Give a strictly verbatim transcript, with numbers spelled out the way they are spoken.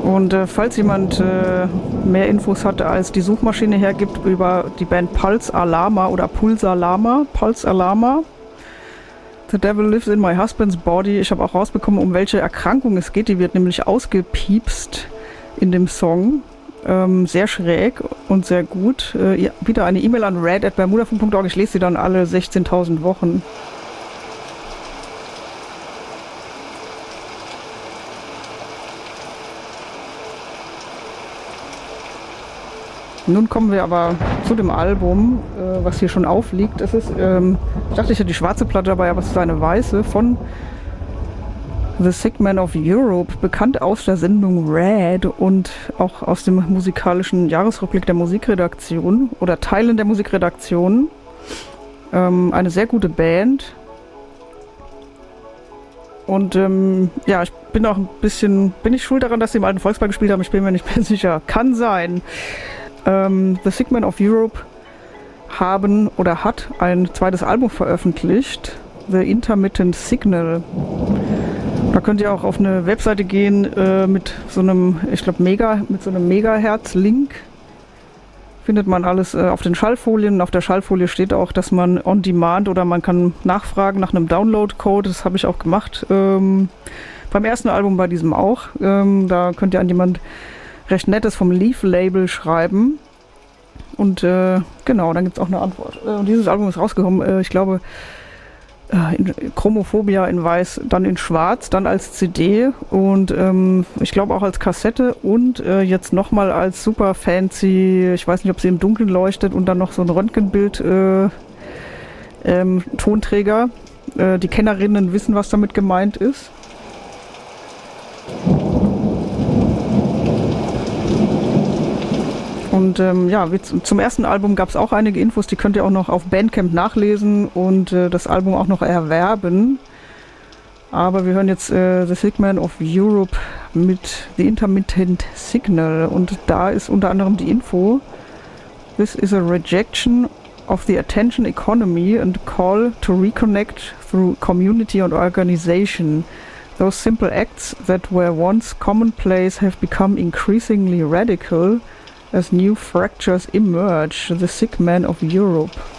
Und äh, falls jemand äh, mehr Infos hat, als die Suchmaschine hergibt, über die Band Pulse Alarma oder Pulsar Lama, Pulse Alarma. The Devil Lives in My Husband's Body. Ich habe auch rausbekommen, um welche Erkrankung es geht. Die wird nämlich ausgepiepst in dem Song. Ähm, sehr schräg und sehr gut. Äh, ja, wieder eine E-Mail an rad at bermudafunk punkt org. Ich lese sie dann alle sechzehntausend Wochen. Nun kommen wir aber zu dem Album, äh, was hier schon aufliegt. Das ist, ähm, ich dachte, ich hätte die schwarze Platte dabei, aber es ist eine weiße von The Sick Man of Europe, bekannt aus der Sendung Rad und auch aus dem musikalischen Jahresrückblick der Musikredaktion oder Teilen der Musikredaktion. Ähm, eine sehr gute Band. Und ähm, ja, ich bin auch ein bisschen, bin ich schuld daran, dass sie im alten Volksball gespielt haben? Ich bin mir nicht mehr sicher. Kann sein. Ähm, The Sick Man of Europe haben oder hat ein zweites Album veröffentlicht, The Intermittent Signal. Da könnt ihr auch auf eine Webseite gehen äh, mit so einem, ich glaube Mega, mit so einem Megahertz-Link. Findet man alles äh, auf den Schallfolien. Auf der Schallfolie steht auch, dass man on demand oder man kann nachfragen nach einem Download-Code. Das habe ich auch gemacht. Ähm, beim ersten Album, bei diesem auch. Ähm, da könnt ihr an jemand recht Nettes vom Leaf-Label schreiben. Und äh, genau, dann gibt es auch eine Antwort. Äh, dieses Album ist rausgekommen, äh, ich glaube, äh, in Chromophobia in weiß, dann in schwarz, dann als C D und ähm, ich glaube auch als Kassette und äh, jetzt nochmal als super fancy, ich weiß nicht, ob sie im Dunkeln leuchtet und dann noch so ein Röntgenbild äh, ähm, Tonträger. Äh, die Kennerinnen wissen, was damit gemeint ist. Und ähm, ja, zum ersten Album gab es auch einige Infos, die könnt ihr auch noch auf Bandcamp nachlesen und äh, das Album auch noch erwerben. Aber wir hören jetzt äh, The Sick Man of Europe mit The Intermittent Signal und da ist unter anderem die Info: This is a rejection of the attention economy and call to reconnect through community and organization. Those simple acts that were once commonplace have become increasingly radical as new fractures emerge. The Sick Man of Europe.